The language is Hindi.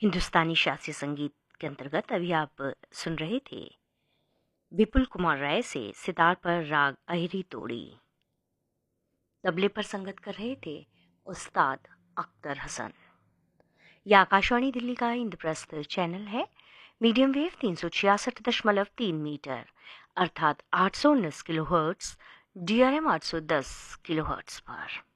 हिंदुस्तानी शास्त्रीय संगीत के अंतर्गत अभी आप सुन रहे थे विपुल कुमार राय से सितार पर राग अहिरी तोड़ी। तबले पर संगत कर रहे थे उस्ताद अख्तर हसन। यह आकाशवाणी दिल्ली का इंद्रप्रस्थ चैनल है। मीडियम वेव 366.3 मीटर अर्थात 819 किलोहर्ट्ज, DRM 810 किलोहर्ट्ज पर।